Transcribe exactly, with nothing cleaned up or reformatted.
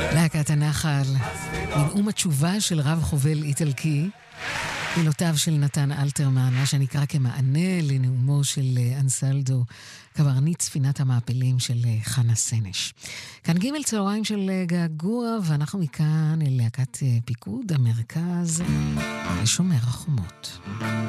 להקת הנחל, מנאום התשובה של רב חובל איטלקי, מילותיו של נתן אלתרמן, מה שנקרא כמענה לנאומו של אנסלדו, קברניט ספינת המעפלים של חנה סנש. כאן ג' צהריים של געגוע, ואנחנו מכאן אל להקת פיקוד המרכז לשומר החומות.